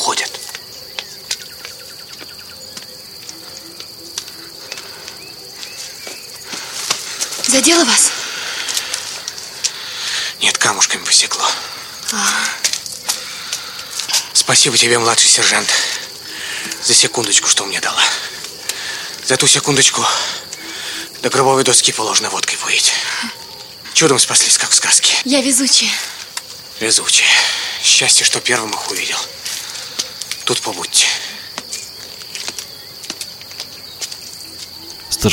уходят. Задело вас? Нет, камушками посекло. Спасибо тебе, младший сержант, за секундочку, что мне дала. За ту секундочку до гробовой доски положено водкой поить. Чудом спаслись, как в сказке. Я везучая. Везучая. Счастье, что первым их увидел. Тут побудьте.